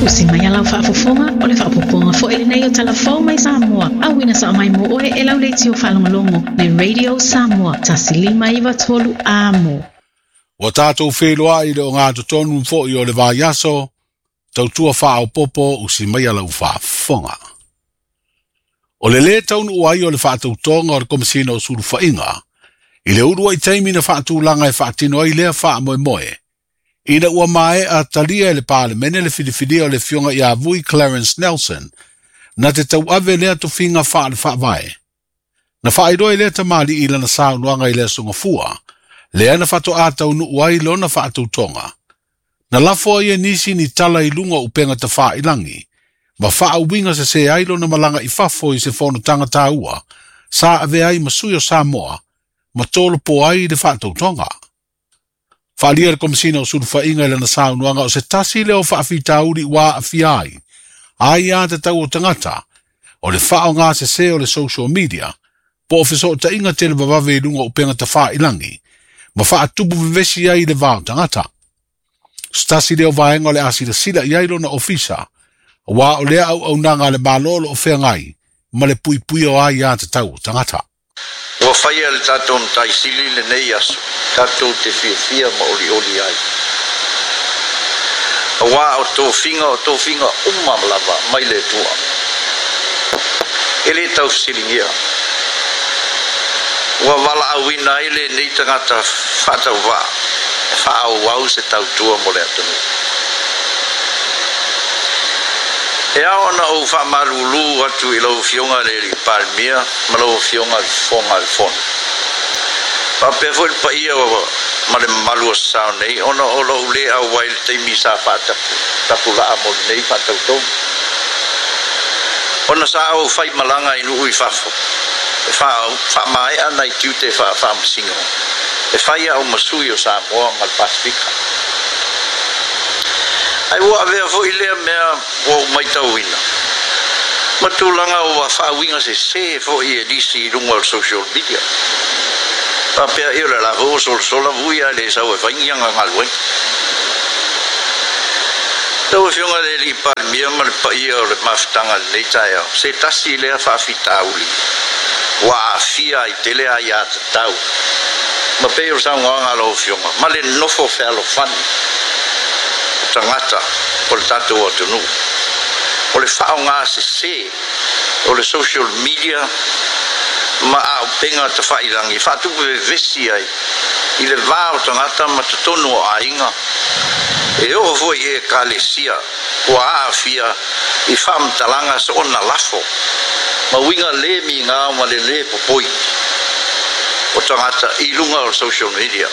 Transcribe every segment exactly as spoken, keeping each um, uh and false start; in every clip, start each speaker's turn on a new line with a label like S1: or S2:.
S1: Usi mai alau whaafofonga o le whaapoponga fo ele nei o talafou mai Samoa. Awina sa mai mo oe e lau leiti o whalongolongo le Radio Samoa. Tasilima iwa tolu amo.
S2: Wa tātou whelua i le o ngā tonu fo i o le vāiaso, tautua whao popo usi mai alau whaafonga. O le le taunu uai o le whātou tonga o le komisina o suru whainga, i le urua i taimina whātou langa e whaatino i lea wha moe moe. Ina ua mae a talia le pāle mene le whidiwhidia o le fionga i a vui Clarence Nelson, na te tau ave lea to whinga wha le wha vai. Na wha i roi lea tamali i lana sāu nuanga i lea sunga fua, lea na whato a tau nu uai lo na whātou tonga. Na lafo ia nisi ni tala i lunga upenga ta wha ilangi, ma wha winga se se ailo na malanga i whafo i se whono tanga tā ua, sa ave ai masui o Samoa, ma tolo po ai de whātou tonga. Whaalia le komisina o suru whainga i lana sāu nuanga o se tasi leo whaafita uri wā a fiai. Ai a te tau o tangata, o le whao ngā se se o le social media, po ofiso o ta inga te le wawawe lunga upenga ta wha ilangi, ma wha tupu vivesi ai le wāo tangata. Stasi leo vaenga o le asira sila i ailo na ofisa, wā o lea au au nanga le malolo o whengai, ma le pui pui o ai a te tau o tangata.
S3: Ua whaia le tātou mtai sili le nei aso, tātou te fia fia ma oli oli ai. A wā o tō whinga o tō whinga umma lava mai le tua. E le tau silingia. Ua wala awina i le nei tangata whatau wā, whaau wau se tau tua mo le atunu. E aona o wha marulu atu i lau fionga le ri palmia, ma lau fionga le fonga le fona. Pa pefo il pa ia ma le malu o sao nei, ona o lau le au wai le teimi sa whatapu, tapu la amo nei whatau tau. Ona sa au whai malanga i nui whafo, e wha mai ana i tiute wha whamasingo. E whai au masui o Samoa ma le Pasifika. Ai wa vea fo ilea mea o mai tauina. Matulanga o wa whawinga se se fo i edisi i runga o social media. Pa pia i ora la ho sol sola vuia le sau e whaingianga ngaluen. Tau e whionga le li palmia ma le paia o le mawhitanga le taia. Se tasi lea whawhita uli. Wa a fia i tele a ia te tau. Ma pia o sa nganga lo whionga. Ma le nofo whalo whani. Tangata o le tātou o tunu. O le whao ngā se se, o le social media, ma a penga ta whairangi, whatupu e vesi ai, i le vāo tangata ma te tonu o ainga. E o foi e kālesia, o a fia, i whamtalanga sa ona lafo, ma winga le mi ngā ma le le popoi, o tangata i lunga o social media.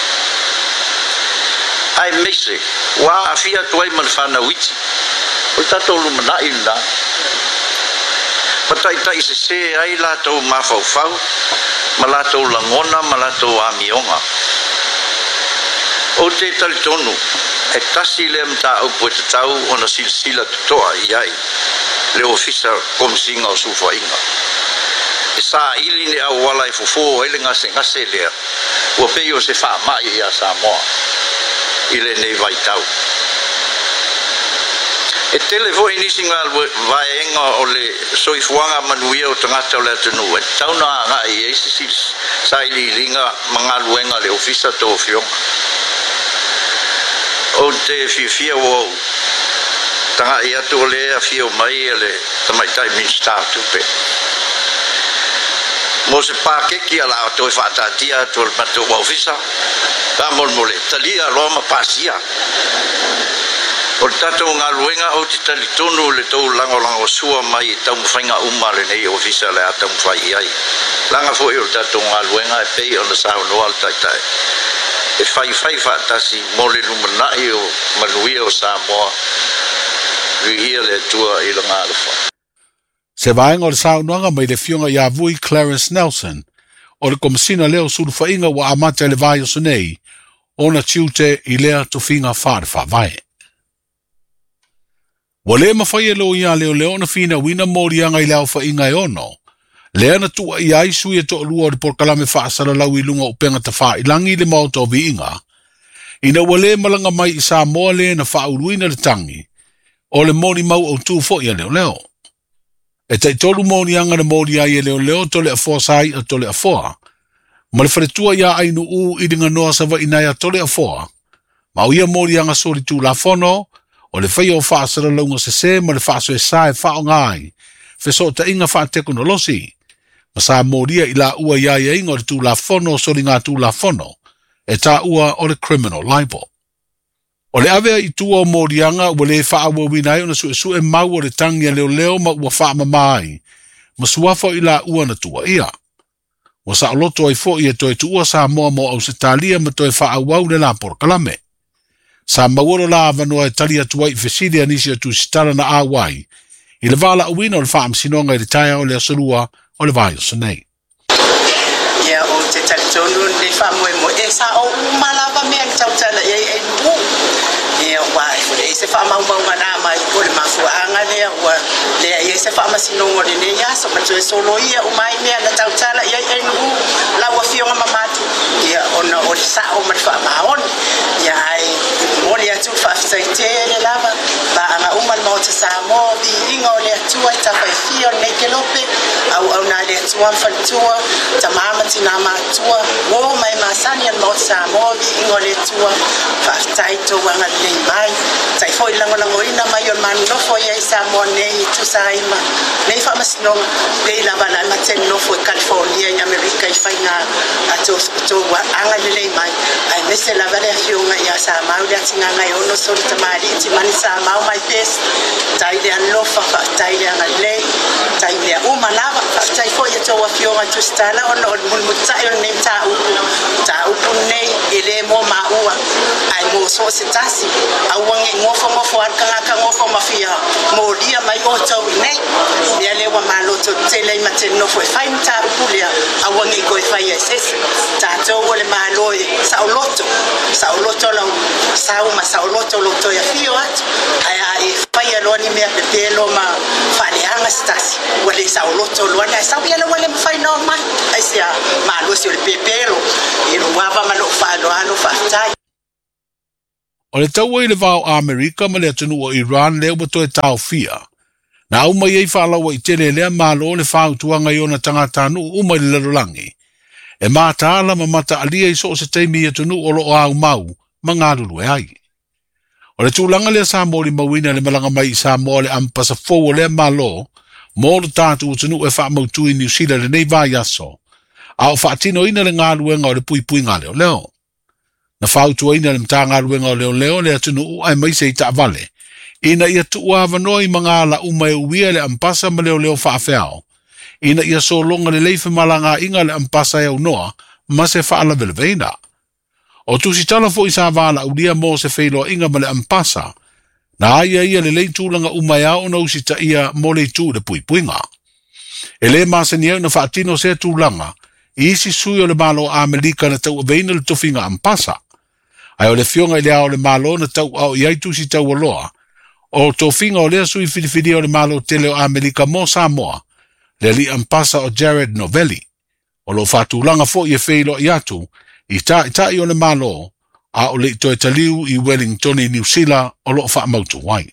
S3: Ai mese, wa afia tuai man fana witi. O tato lu mana ila. Patai tai se se ai la to ma fau fau, ma la to langona, ma la to amionga. O te tali tonu, e tasi le mta au po te tau ona silsila tutoa iai, le ofisa komsinga o sufainga. E sa ili ne au wala i fufo ele ngase ngase lea, ua peio se wha mai ia Samoa. Ile nei vai tau. E telefo inisi ngā vaenga o le soifuanga manuia o tangata o le atunu. E tau na ngā i eisi sa ili ringa mga luenga le ofisa tō fionga. O te fia o tanga i atu o le a fio mai e le tamaitai minsta tupe. Mo se pakeki ala to whatatia to mato ofisa ta mol mole talia roma pasia o tato ngā luenga o te tali tonu le tau lango lango sua mai tau mwhainga uma le nei ofisa le ata mwhai ai langa fo e o tato ngā luenga e pei o na sao noa al taitai e whai whai whatasi mole lumanai o manuia o Samoa ri ia le tua i langa alfa.
S2: Se vaenga o le saunoanga mai le fionga i a vui Clarence Nelson, o le komisina leo suru whainga wa amata le vai o sunei, o na tiute i lea to whinga whare wha vai. Wa le mawhai e lo ia leo leo na whina wina morianga i leo whainga e ono, lea na tua i aisu e to lua o le porkalame wha asara lau i lunga upenga ta wha i langi le mauta o vi inga, ina wa le malanga mai i Samoa le na wha uruina le tangi, o le moni mau o tu fo ia leo leo. E tai tolu moni anga na moni ai e leo leo tole a foa sai a tole a foa. Ma le wharetua ia ainu u i ringa noa sa wa inai a tole a foa. Ma o ia moni anga sori tu la fono, o le whai o whaasara launga se se, ma le whaaso e sae whao ngai. Feso ta inga wha teknolosi. Ma sa moria i la ua ia ia inga o le tu la fono sori ngā tu la fono. E ta ua o le criminal libel. O le avea i tua o morianga ua le wha awa winai o na su e su e mau o le tangi a leo leo ma ua wha mamai. Ma suafo i la ua na tua ia. Wa sa loto ai fo i e toi tua sa moa mo au se talia ma toi wha awau le la por kalame. Sa maworo la avanoa e talia tua i fesili anisi o tu sitara na awai. I le vala uwina o le wha amsinonga i le taia o le asalua o le vai o sanei.
S4: Ia o te talitonu le wha moe mo e sa o umalawa mea ni tautala e e mu. Ia wa e se wha mau mau ngana mai o le mafua anga lea ua lea e se wha masinonga le ne ia so mato e solo ia umai mea na tautala e e mu la ua fionga mamatu. Ia ona o le sa o matwha maon. Ia ai mori atu whaftai te le lava ba anga umal mau te sa mo vi inga o le atua i tawhai fio nei ke lope au au na le atua mwhalitua ta mama tina matua wo mai masani an mau te sa mo vi inga o le atua whaftai to wanga nei mai tai foi lango lango ina mai on manu nofo ia i sa mo nei tu sa ima nei wha masinonga pei lava na ima ten nofo i California i Amerika i whaina ato to wa anga le nei mai ai mese lava le fionga ia sa mau le atinga ngai ono sori ta mari ti mani sa mau mai pes tai le alofa tai le anga le tai le uma lava tai foi e to wa fionga tu stala ono mun mutai on nem ta u ta u nei ele mo ma ua ai mo so se tasi au wange ngofo ngofo arka ka ngofo mafia mo dia mai o to nei le le wa maloto tele mateno foi fai ta pulia au wange ko fai ses ta to wole maloi sa loto sa loto la sa uma sa loto loto ya fio at ai ai fai lo ni me pelo ma fale anga stasi wole sa loto lo na sa ya lo wole fai no mai ai sia malo si le pepelo e lo wa ma lo fa lo ano fa tai.
S2: O le tau i le vau Amerika ma le atunu o Iran leo bato e tau fia. Na uma iei whaalawa i tele lea malo le whau tuanga i ona tangatanu uma i le larolangi. E mata ala ma mata alia i so o se teimi atunu o lo o au mau ma ngadulu e ai. O le tūlanga lea sa mōli mawina le malanga mai i sa mō le ampasa fōu o lea malo mō le tātu atunu e wha mautu i New Zealand le nei vai aso. A o whaatino ina le ngaluenga o le pui pui ngā leo leo. Na whautua ina le mtanga ruenga o leo leo le atunu u ai maise i ta vale. Ina ia tua avanoi mga ala umai uia le ampasa ma leo leo whaafeao. Ina ia so longa le leife malanga inga le ampasa e unoa ma se whaala vele veina. O tusi tala fo isa vala ulia mo se whailoa inga ma le ampasa. Na aia ia le leitulanga umai au na usita ia mo le tu le pui puinga. E le masani au na whaatino se tūlanga i isi sui o le malo a Amerika na tau aveina le tofinga ampasa. Ai o le fionga i lea o le malo na tau au i aitu si tau aloa. O to finga o lea sui whiriwhiri o le malo tele o Amerika mo Samoa. Le li ampasa o Jared Novelli. O lo whatulanga fo i e wheilo i atu. I ta i ta i o le malo. A o le to e taliu i Wellington i New Zealand o lo wha mautu wai.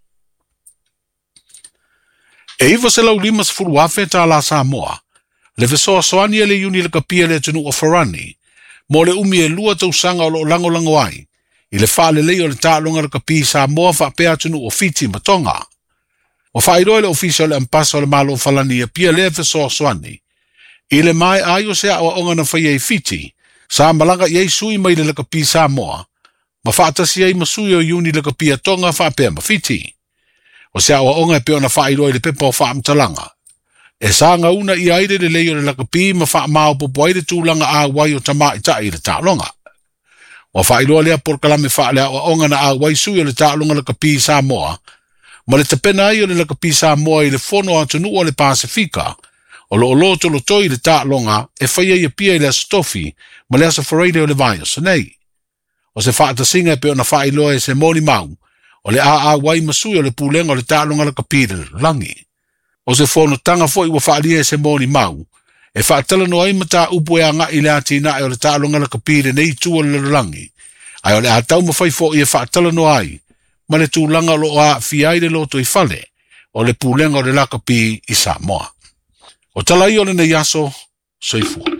S2: E iwa se lau lima sifuru wafe ta la Samoa. Le vesoa soani e le uni le kapia le tunu o Farani. Mo le umi e lua tau sanga o lo lango lango ai. I le wha le leo le tālonga le kapi sa moa wha pea tunu o Fiti Matonga. O wha iroe le ofisio le ampasa o le malo falani e pia le vesoa soani. I le mai ai o sea o onga na whaia i Fiti. Sa malanga i ei sui mai le le kapi sa moa. Ma wha atasi ei masui o uni le kapi a tonga wha pea ma Fiti. O sea o onga e peo na wha iroe le pepa o wha amtalanga. E sa nga una i aire le leo le lakapi ma wha mao popo aire tūlanga a wai o tama i tai le tālonga. O wha iroa lea por kalame wha lea o onga na a wai sui o le tālonga lakapi sa moa. Ma le tapena ai o le lakapi sa moa i le fono atunu o le Pasifika. O lo lo to lo toi le tālonga e whaia i pia i le stofi ma lea sa whareide o le vai o sanei. O se wha atasinga e peo na wha iloa e se moni mau. O le a a wai masui o le pūlenga o le tālonga lakapi le langi. O se fono tanga fo i wa whaalia e se moni mau. E whaatala no ai mata upu e anga i le ati na e o le tālonga la kapire nei tua le langi. Ai o le atau ma whai fo i e whaatala no ai. ma le tūlanga lo a fiai le loto i fale, o le pūlenga o le laka pi i Samoa. O tala i o le nei aso, soifua.